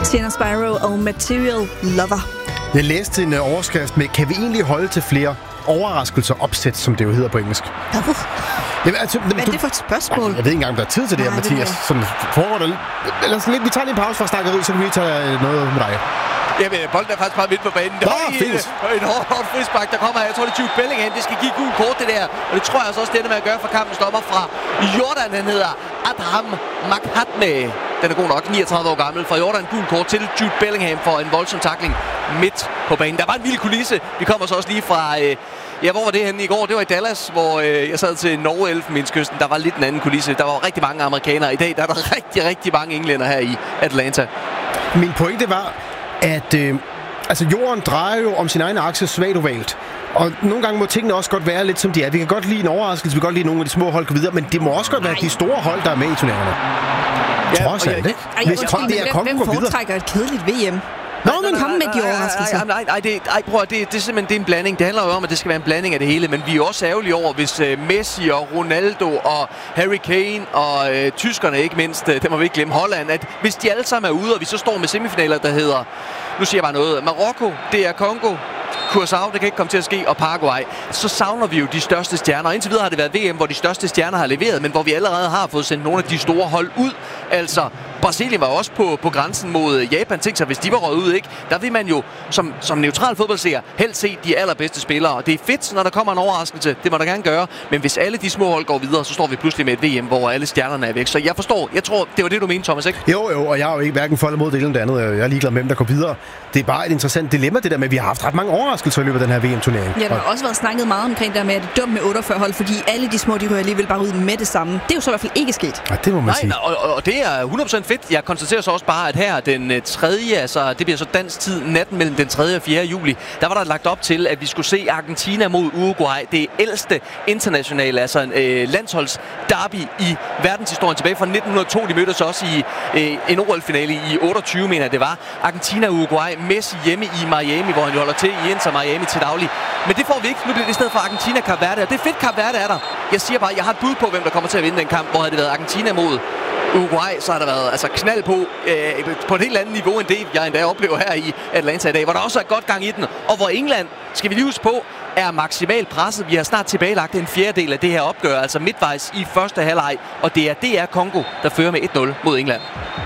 Tina Spyro og Material Lover. Jeg læste en overskrift med, kan vi egentlig holde til flere overraskelser opsæt, som det jo hedder på engelsk? Hvad er det for et spørgsmål? Jeg ved ikke engang, om der er tid til det her, Mathias. Sådan foregår der eller sådan lidt. Vi tager lige en pause fra snakkeriet, så kan vi tage noget med dig. Jamen, bolden er faktisk bare midt på banen. Det var en hårdt frispark, der kommer her. Jeg tror, det er Jude Bellingham. Det skal give gul kort, det der. Og det tror jeg også, det er med at gøre for kampens dommer fra Jordan. Han hedder Adham Makhatme. Den er god nok, 39 år gammel. Fra Jordan gul kort til Jude Bellingham for en voldsom tackling midt på banen. Der var en vild kulisse. Vi kommer så også lige fra... hvor var det henne i går? Det var i Dallas, hvor jeg sad til Norge-Elfenbenskysten. Der var lidt en anden kulisse. Der var rigtig mange amerikanere. I dag der er der rigtig, rigtig mange englænder her i Atlanta. Min pointe var, at jorden drejer jo om sin egen akse svagt ovalt. Og nogle gange må tingene også godt være lidt som de er. Vi kan godt lide en overraskelse, vi kan godt lide nogle af de små hold gå videre, men det må også godt være de store hold, der er med i turneringerne. Trods alt, ikke? Hvem foretrækker et kedeligt VM? Kom med de overraskelser. Det er simpelthen det er en blanding. Det handler jo om, at det skal være en blanding af det hele, men vi er jo også ærgerlige over, hvis Messi og Ronaldo og Harry Kane og tyskerne ikke mindst, det må vi ikke glemme, Holland, at hvis de alle sammen er ude, og vi så står med semifinaler, der hedder, nu siger jeg bare noget, Marokko, det er Kongo, Curaçao, det kan ikke komme til at ske, og Paraguay, så savner vi jo de største stjerner. Indtil videre har det været VM, hvor de største stjerner har leveret, men hvor vi allerede har fået sendt nogle af de store hold ud. Altså, Brasilien var også på grænsen mod Japan. Tænk sig, hvis de var røget ud, ikke? Der vil man jo som neutral fodboldseer helst se de allerbedste spillere. Og det er fedt, når der kommer en overraskelse. Det må der gerne gøre. Men hvis alle de små hold går videre, så står vi pludselig med et VM, hvor alle stjernerne er væk. Så jeg tror, det var det, du mente, Thomas, ikke? Jo, og jeg er jo ikke hverken for eller mod det ene eller det andet. Jeg er ligeglad med, hvem der går videre. Det er bare et interessant dilemma, det der med, at vi har haft ret mange overraskelser i løbet af den her VM-turnering. Ja, der har også været snakket meget omkring der med, at det er dumt med 48 hold, fordi alle de små, de rører alligevel bare ud med det samme. Det er jo så i hvert fald ikke sket. Ja, det må man sige. Og det er 100% fedt. Jeg konstaterer så også bare, at her den 3., altså det bliver så dansk tid, natten mellem den 3. og 4. juli, der var der lagt op til, at vi skulle se Argentina mod Uruguay. Det ældste internationale, altså landsholdsderby i verdenshistorien tilbage fra 1902. De mødtes også i en OL-finale i 28, mener det var. Argentina og Uruguay, Messi hjemme i Miami, hvor han jo holder til i Inter Miami til daglig. Men det får vi ikke. Nu bliver det i stedet for Argentina Cape Verde. Og det er fedt, Cape Verde er der. Jeg siger bare, jeg har et bud på, hvem der kommer til at vinde den kamp, hvor havde det været Argentina mod Uruguay, så har der været knald på et helt andet niveau end det, jeg endda oplever her i Atlanta i dag, hvor der også er godt gang i den, og hvor England, skal vi lige huske på, er maksimalt presset. Vi har snart tilbagelagt en fjerdedel af det her opgør, altså midtvejs i første halvleg, og det er DR Kongo, der fører med 1-0 mod England.